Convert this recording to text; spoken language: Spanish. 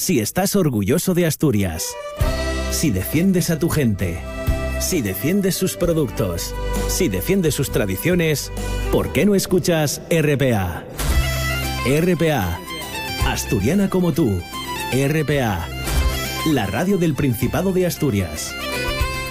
Si estás orgulloso de Asturias, si defiendes a tu gente, si defiendes sus productos, si defiendes sus tradiciones, ¿por qué no escuchas RPA? RPA, asturiana como tú. RPA, la radio del Principado de Asturias.